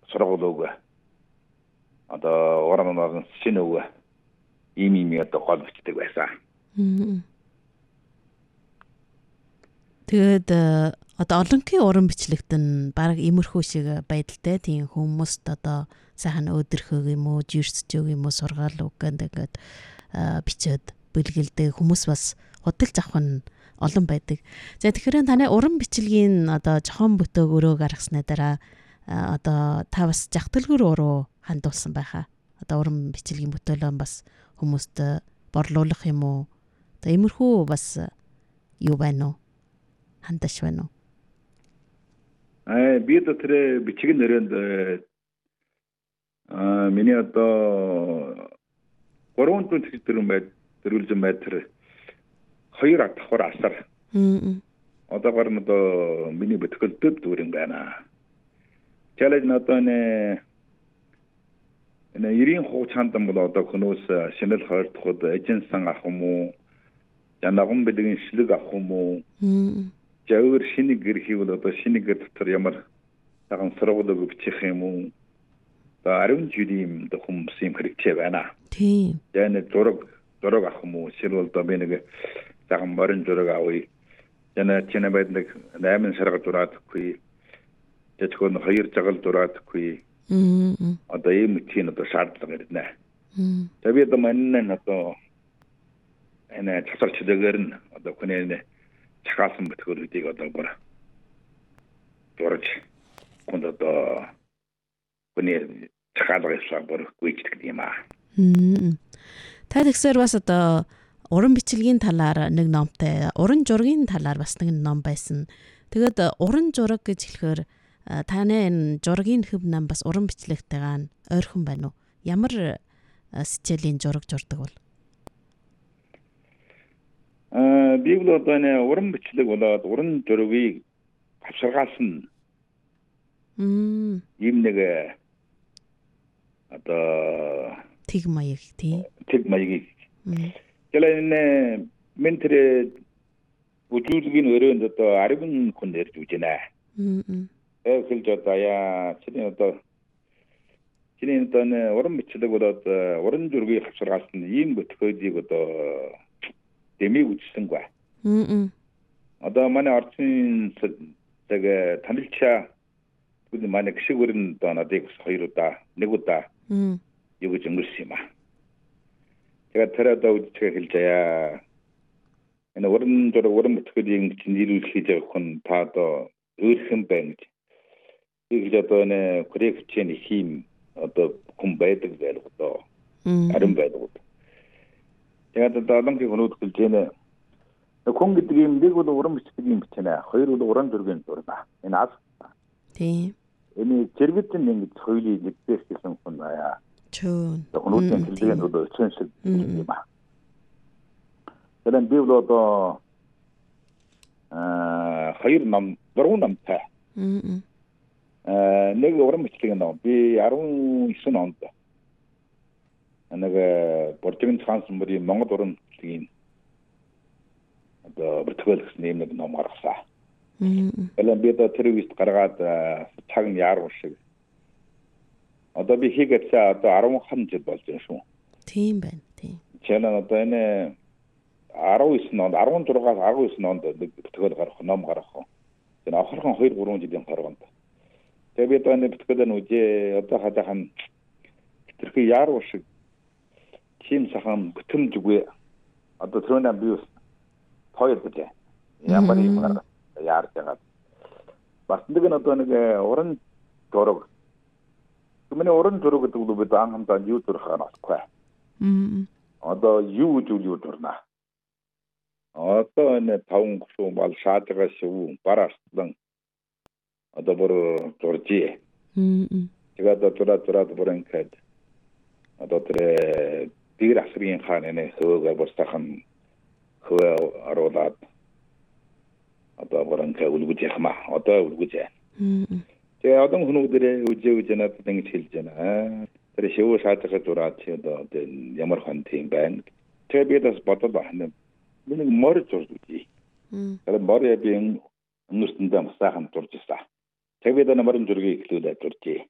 сургуулиуг одоо орон шинөг ийм одоо гол бичдэг байсан. Тэгээд одоо олонхын уран бичлэгт нь баг иймэрхүү шиг байдалтай тийм хүмүүст одоо сайхан өдөрхөг юм уу, жирсч юм уу, сургаал үг гэдэг бичээд бэлгэлдэг хүмүүс бас худалдаж авах нь олон байдаг. За тэгэхээр таны уран бичлэгийн одоо жохон бүтөг өрөө гаргаснаа дараа одоо та бас жагталгүр уруу хандуулсан байхаа. Одоо уран бичлэгийн бүтээлээ бас хүмүүст борлуулах юм уу? Одоо иймэрхүү бас юу байна уу? Хандаш байна уу? Би тэр бичгийн нэрэнд миний одоо 300 төрүүлсэн байт тэр 2 давхар асар. Одоогоор нь одоо миний бүтгэлтэд дүүрэн байна. Чалж надад энэ 90 хугацаанд бол одоо хөнөөс шинэл хойртоход эженсэн авах юм уу? Жанаган бэлгийн шлэг авах юм уу? Жавар шинийг гэр хийвэл одоо шинийг дотор ямар цагаан сургуулийг бичих юм уу? Одоо 10 жилийн хүмүүс юм хэрэгцээ байна. Тийм. Яна зураг авах юм уу? Шилбэл одоо би нэг цагаан морин зураг авъя. Яна чиний байд нэг 8 сарга зураагүй. Тэтгэн 2 цагаал зураагүй. Одоо ийм тийм одоо шаардлага ирнэ. Тэгээд одоо манайд одоо энэ цацарчдагэр нь одоо хүний чахаасан бүтгэрүүдийг одоо бүр дурж хүнд одоо хүний чахаалгыг бүр гүйцэтгэх юм аа. Та тэгсээр бас одоо уран бичлэгийн талаар нэг номтой, уран зургийн талаар бас нэг ном байсан. Тэгээд уран зураг гэж хэлэхээр таны энэ зургийн хөв нам бас уран бичлэгтэйгээ ойрхон байна уу? Ямар сэжээлийн зураг зурдаг бол? Би бол одоо энэ уран бичлэг болоод уран зургийг авширгаалсан. Ийм нэг одоо тэг маяг тийм. Тэг маягийг. Gəlэн ментэр бүжүүлгийн өрөөнд одоо 10 хүн ирж үж байна. Эхэлж одоо яа чиний одоо уран бичлэг болоод уран зургийг авширгаалсан ийм бүтгэүүдийг одоо дэмий үзсэнгүй. Одоо манай орчин тэг танилчаа манай гişиг өрн одоо надыг 2 удаа 1 удаа юу гэж өнгөрсөн юм аа. Тэгээд тэр одоо үдчгээ хэлж аяа. Энэ уран зураг уран бүтгэлийн нийлүүлэх хийж явах нь та одоо өөрхөн байна гэж. Ийгж одоо энэ коррекцийн хийм одоо хүн байдаг байх одоо арин байдаг. Тэгээд одоо олонгийн хүмүүс хэлж байна. Хүн гэдэг юм нэг бол уран бичлэгийн бичнэ. 2 бол уран зургийн зурна. Энэ аз. Тийм. Энэ зэрэгтэн ингэж хоёулыг нэгдээс гэсэн хүн аяа. Чөн. Хүмүүсийн хэллэгийн одоо өчнөс юм аа. Тэгээд би бол одоо 2 ном, 3 номтой. Нэг уран бичлэгийн ном. Би 19 онд нэг Боржигын цаансан бүрийн Монгол уран бичлэгийн одоо бүртгэл гэсэн нэг ном гаргасан. Тэгээд би одоо тэр үест гаргаад цаг нь яаруу шиг. Одоо би хийгээд одоо 10 жил болж байна шүү. Тийм байна. Тийм. Чанаа одоо энэ 19 онд 16-19 онд бүртгэл гаргах ном гаргах. Тэр ахархан 2-3 жилийн гарганд. Тэгээд би одоо энэ бүртгэл нь үжээ одоо хадаахан тэрхий яаруу шиг тийм сахан бүтэмж үгүй. Одоо түрүүнээ би хоёр бэлээ. Ямар юм яарч байгаа. Бас нэг нь одоо нэг уран зураг. Миний уран зураг гэдэг нь бид анхандаа юу зурх ханаахгүй. Одоо юу зурна. Одоо энэ 5 гушуун бол шаажгаа шүү бараасдан одоо бүр зуржээ. Тэгээд одоо зураад бүрэнхэд одоо тэр дэр асрын хаан энэ хөөг бостахан хөө аруулаад одоо бүрэнхэ үлгэж яхма одоо үлгэж. Тэгээ одоо хүмүүдэрээ үжээ надад ингэж хэлж байна. Тэр шивүү шаажгаа зураад чи одоо ямар хон тийм байна. Тэгээ би бас бодоод байна. Миний морь зурж үзье. Тэр морь би өмнөсөндөө масаахан зурж ирсэн. Тэгээ би одоо морин зургийг эхлүүлээд зуржээ.